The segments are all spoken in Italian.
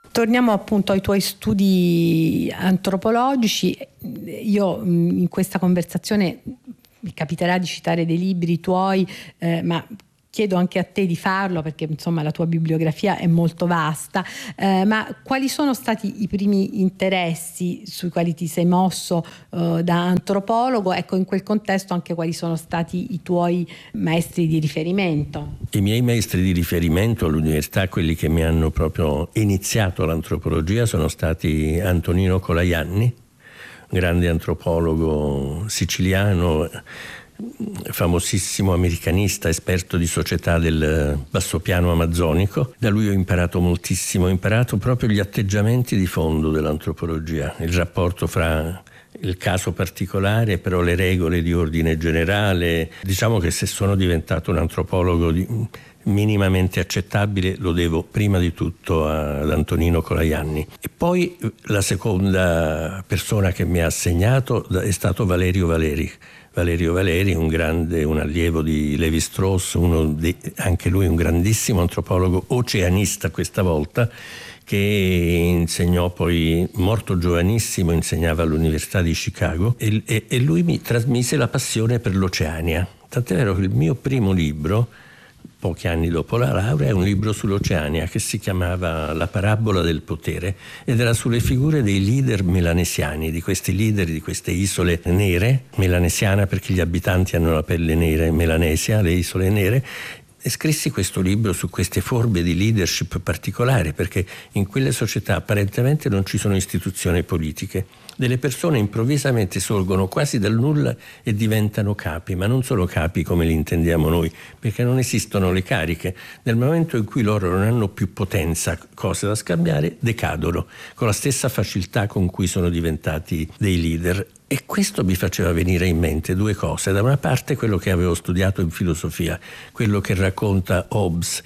Torniamo appunto ai tuoi studi antropologici. Io in questa conversazione mi capiterà di citare dei libri tuoi, ma chiedo anche a te di farlo perché insomma la tua bibliografia è molto vasta, ma quali sono stati i primi interessi sui quali ti sei mosso da antropologo? Ecco, in quel contesto anche quali sono stati i tuoi maestri di riferimento? I miei maestri di riferimento all'università, quelli che mi hanno proprio iniziato l'antropologia, sono stati Antonino Colaianni, grande antropologo siciliano, famosissimo americanista, esperto di società del bassopiano amazzonico. Da lui ho imparato moltissimo, ho imparato proprio gli atteggiamenti di fondo dell'antropologia, il rapporto fra il caso particolare, però le regole di ordine generale. Diciamo che se sono diventato un antropologo minimamente accettabile lo devo prima di tutto ad Antonino Colaianni. E poi la seconda persona che mi ha segnato è stato Valerio Valeri. Valerio Valeri, un allievo di Levi-Strauss, anche lui un grandissimo antropologo oceanista questa volta, che insegnò poi, morto giovanissimo, insegnava all'Università di Chicago e lui mi trasmise la passione per l'Oceania. Tant'è vero che il mio primo libro, pochi anni dopo la laurea, è un libro sull'Oceania che si chiamava La parabola del potere ed era sulle figure dei leader melanesiani, di questi leader di queste isole nere, melanesiana perché gli abitanti hanno la pelle nera, Melanesia, le isole nere. E scrissi questo libro su queste forme di leadership particolari, perché in quelle società apparentemente non ci sono istituzioni politiche. Delle persone improvvisamente sorgono quasi dal nulla e diventano capi, ma non solo capi come li intendiamo noi, perché non esistono le cariche. Nel momento in cui loro non hanno più potenza, cose da scambiare, decadono, con la stessa facilità con cui sono diventati dei leader. E questo mi faceva venire in mente due cose. Da una parte quello che avevo studiato in filosofia, quello che racconta Hobbes,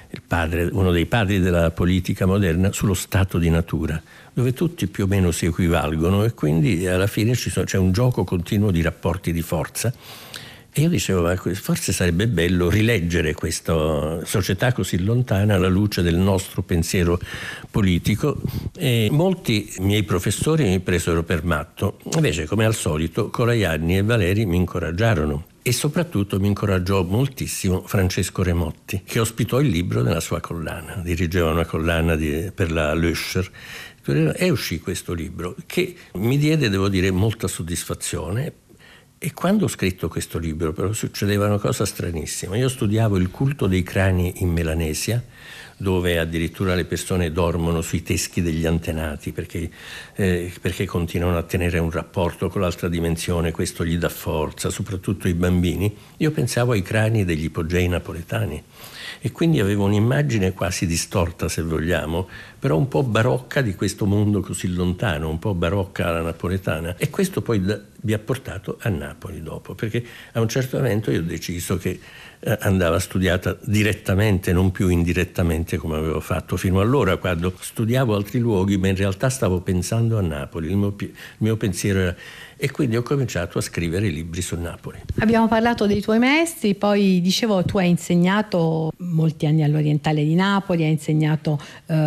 uno dei padri della politica moderna, sullo stato di natura, dove tutti più o meno si equivalgono e quindi alla fine c'è un gioco continuo di rapporti di forza. E io dicevo, forse sarebbe bello rileggere questa società così lontana alla luce del nostro pensiero politico. E molti miei professori mi presero per matto. Invece, come al solito, Colaianni e Valeri mi incoraggiarono. E soprattutto mi incoraggiò moltissimo Francesco Remotti, che ospitò il libro nella sua collana. Dirigeva una collana per la Löscher. E uscì questo libro che mi diede, devo dire, molta soddisfazione. E quando ho scritto questo libro però succedeva una cosa stranissima. Io studiavo il culto dei crani in Melanesia, dove addirittura le persone dormono sui teschi degli antenati perché continuano a tenere un rapporto con l'altra dimensione, questo gli dà forza, soprattutto i bambini. Io pensavo ai crani degli ipogei napoletani e quindi avevo un'immagine quasi distorta, se vogliamo, però un po' barocca di questo mondo così lontano, un po' barocca alla napoletana. E questo poi mi ha portato a Napoli dopo, perché a un certo momento io ho deciso che andava studiata direttamente, non più indirettamente come avevo fatto fino allora, quando studiavo altri luoghi, ma in realtà stavo pensando a Napoli. Il mio pensiero era... E quindi ho cominciato a scrivere libri su Napoli. Abbiamo parlato dei tuoi maestri, poi dicevo tu hai insegnato molti anni all'Orientale di Napoli, hai insegnato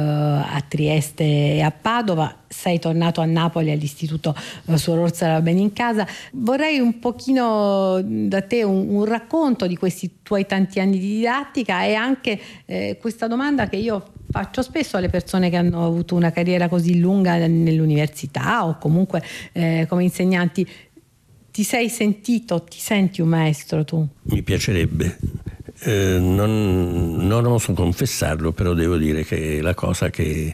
a Trieste e a Padova, sei tornato a Napoli all'Istituto Suor Orsola Benincasa. Vorrei un pochino da te un racconto di questi tuoi tanti anni di didattica e anche questa domanda che io faccio spesso alle persone che hanno avuto una carriera così lunga nell'università o comunque come insegnanti. Ti senti un maestro tu? Mi piacerebbe. Non oso confessarlo, però devo dire che la cosa che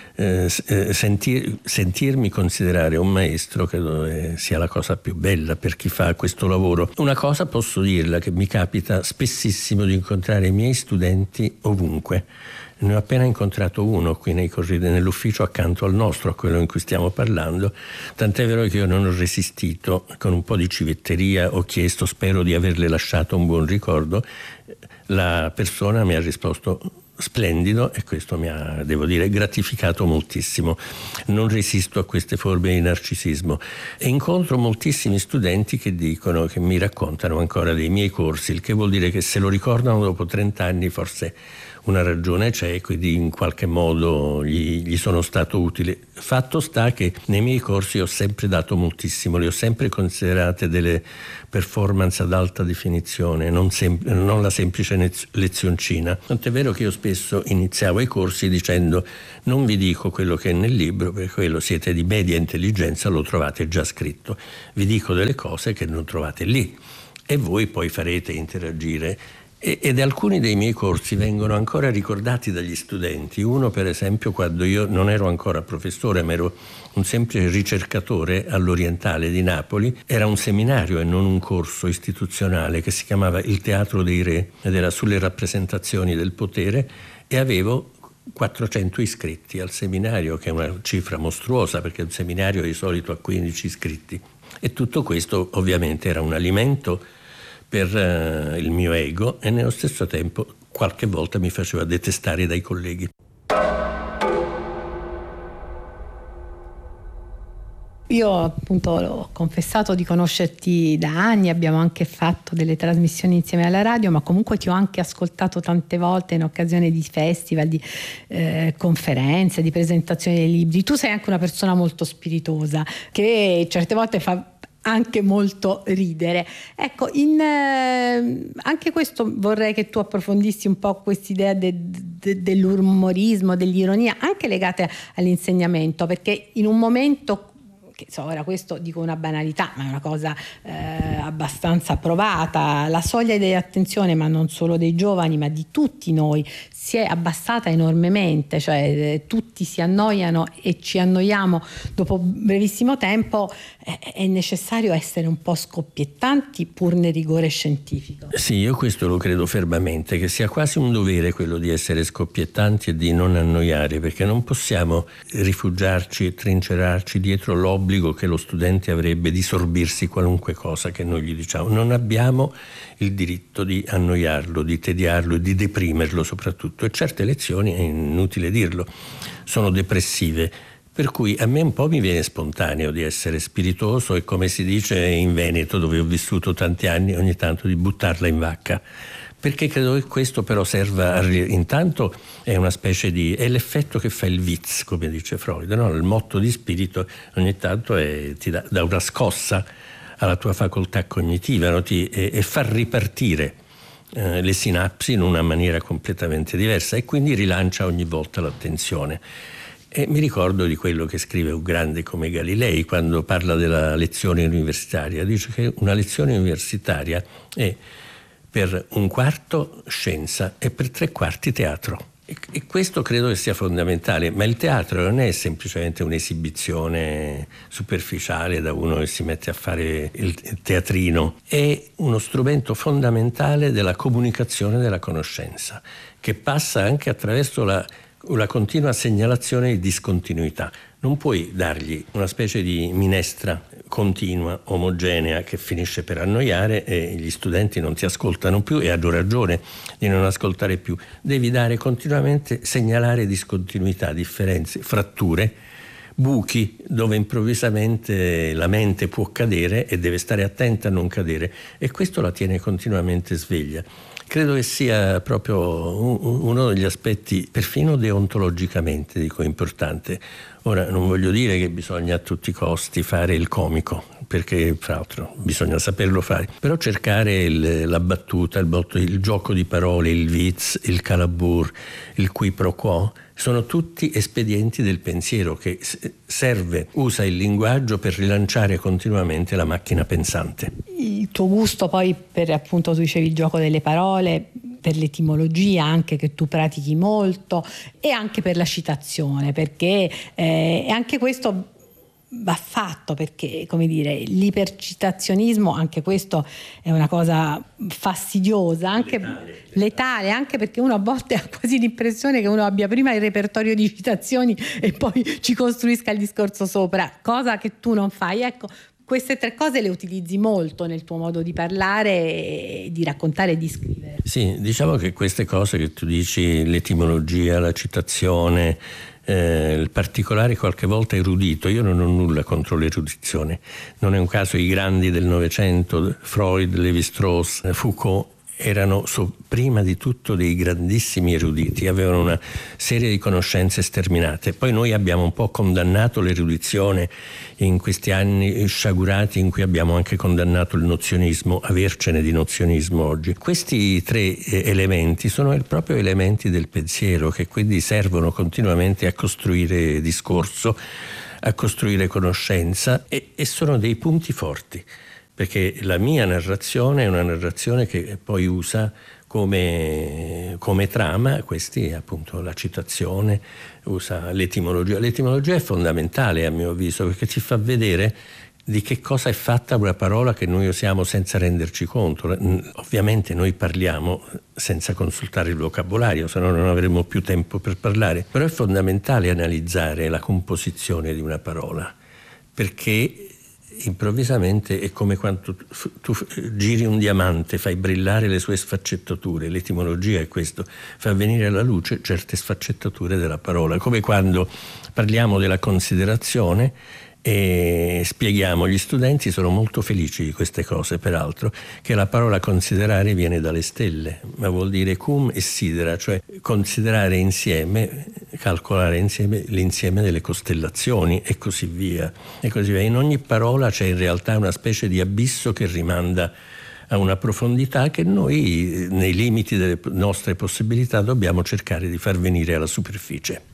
sentirmi considerare un maestro credo sia la cosa più bella per chi fa questo lavoro. Una cosa posso dirla, che mi capita spessissimo di incontrare i miei studenti ovunque. Ne ho appena incontrato uno qui nei corridoi, nell'ufficio accanto al nostro, a quello in cui stiamo parlando, tant'è vero che io non ho resistito, con un po' di civetteria ho chiesto, spero di averle lasciato un buon ricordo. La persona mi ha risposto splendido e questo mi ha, devo dire, gratificato moltissimo. Non resisto a queste forme di narcisismo e incontro moltissimi studenti che dicono, che mi raccontano ancora dei miei corsi, il che vuol dire che se lo ricordano dopo 30 anni forse una ragione c'è e quindi in qualche modo gli sono stato utile. Fatto sta che nei miei corsi ho sempre dato moltissimo, le ho sempre considerate delle performance ad alta definizione, non la semplice lezioncina. Tant'è vero che io spesso iniziavo i corsi dicendo: non vi dico quello che è nel libro, perché quello siete di media intelligenza, lo trovate già scritto. Vi dico delle cose che non trovate lì e voi poi farete interagire. Ed alcuni dei miei corsi vengono ancora ricordati dagli studenti. Uno, per esempio, quando io non ero ancora professore, ma ero un semplice ricercatore all'Orientale di Napoli, era un seminario e non un corso istituzionale che si chiamava Il Teatro dei Re ed era sulle rappresentazioni del potere, e avevo 400 iscritti al seminario, che è una cifra mostruosa perché un seminario di solito ha 15 iscritti. E tutto questo ovviamente era un alimento per il mio ego e nello stesso tempo qualche volta mi faceva detestare dai colleghi. Io appunto ho confessato di conoscerti da anni, abbiamo anche fatto delle trasmissioni insieme alla radio, ma comunque ti ho anche ascoltato tante volte in occasione di festival, di conferenze, di presentazioni dei libri. Tu sei anche una persona molto spiritosa che certe volte fa anche molto ridere. Ecco, anche questo vorrei che tu approfondissi un po' quest'idea dell'umorismo, dell'ironia, anche legate all'insegnamento, perché in un momento ora questo dico una banalità, ma è una cosa abbastanza provata, la soglia di attenzione, ma non solo dei giovani, ma di tutti noi, si è abbassata enormemente, cioè tutti si annoiano e ci annoiamo dopo brevissimo tempo. È necessario essere un po' scoppiettanti pur nel rigore scientifico. Sì, io questo lo credo fermamente, che sia quasi un dovere quello di essere scoppiettanti e di non annoiare, perché non possiamo rifugiarci e trincerarci dietro l'obbligo che lo studente avrebbe di sorbirsi qualunque cosa che noi gli diciamo. Non abbiamo il diritto di annoiarlo, di tediarlo e di deprimerlo soprattutto, e certe lezioni, è inutile dirlo, sono depressive. Per cui a me un po' mi viene spontaneo di essere spiritoso e, come si dice in Veneto, dove ho vissuto tanti anni, ogni tanto di buttarla in vacca. Perché credo che questo però serva intanto è una specie di è l'effetto che fa il Witz, come dice Freud, no? Il motto di spirito ogni tanto ti dà una scossa alla tua facoltà cognitiva, no? E fa ripartire le sinapsi in una maniera completamente diversa e quindi rilancia ogni volta l'attenzione. E mi ricordo di quello che scrive un grande come Galilei quando parla della lezione universitaria. Dice che una lezione universitaria è per un quarto scienza e per 3/4 teatro. E questo credo che sia fondamentale, ma il teatro non è semplicemente un'esibizione superficiale da uno che si mette a fare il teatrino, è uno strumento fondamentale della comunicazione della conoscenza, che passa anche attraverso la continua segnalazione di discontinuità. Non puoi dargli una specie di minestra continua, omogenea, che finisce per annoiare e gli studenti non ti ascoltano più e hanno ragione di non ascoltare più. Devi dare continuamente, segnalare discontinuità, differenze, fratture, buchi dove improvvisamente la mente può cadere e deve stare attenta a non cadere, e questo la tiene continuamente sveglia. Credo che sia proprio uno degli aspetti, perfino deontologicamente, dico, importante. Ora, non voglio dire che bisogna a tutti i costi fare il comico, perché fra l'altro bisogna saperlo fare, però cercare la battuta, il gioco di parole, il Witz, il calabur, il qui pro quo, sono tutti espedienti del pensiero che usa il linguaggio per rilanciare continuamente la macchina pensante. Il tuo gusto poi per, appunto, tu dicevi il gioco delle parole, per l'etimologia anche che tu pratichi molto, e anche per la citazione, perché anche questo va fatto, perché, come dire, l'ipercitazionismo, anche questo è una cosa fastidiosa, anche letale, anche perché uno a volte ha quasi l'impressione che uno abbia prima il repertorio di citazioni e poi ci costruisca il discorso sopra, cosa che tu non fai. Ecco, queste 3 cose le utilizzi molto nel tuo modo di parlare, di raccontare e di scrivere. Sì, diciamo che queste cose che tu dici, l'etimologia, la citazione, il particolare qualche volta erudito, io non ho nulla contro l'erudizione. Non è un caso i grandi del Novecento, Freud, Levi-Strauss, Foucault, erano prima di tutto dei grandissimi eruditi, avevano una serie di conoscenze sterminate. Poi noi abbiamo un po' condannato l'erudizione in questi anni sciagurati, in cui abbiamo anche condannato il nozionismo, avercene di nozionismo oggi. Questi tre elementi sono proprio elementi del pensiero, che quindi servono continuamente a costruire discorso, a costruire conoscenza, e sono dei punti forti, perché la mia narrazione è una narrazione che poi usa come trama questi, appunto, la citazione, usa l'etimologia. L'etimologia è fondamentale, a mio avviso, perché ci fa vedere di che cosa è fatta una parola che noi usiamo senza renderci conto. Ovviamente noi parliamo senza consultare il vocabolario, se no non avremo più tempo per parlare, però è fondamentale analizzare la composizione di una parola, perché improvvisamente è come quando tu giri un diamante, fai brillare le sue sfaccettature. L'etimologia è questo, fa venire alla luce certe sfaccettature della parola, come quando parliamo della considerazione e spieghiamo. Gli studenti sono molto felici di queste cose, peraltro, che la parola considerare viene dalle stelle, ma vuol dire cum e sidera, cioè considerare insieme, calcolare insieme l'insieme delle costellazioni e così via. In ogni parola c'è in realtà una specie di abisso che rimanda a una profondità che noi, nei limiti delle nostre possibilità, dobbiamo cercare di far venire alla superficie.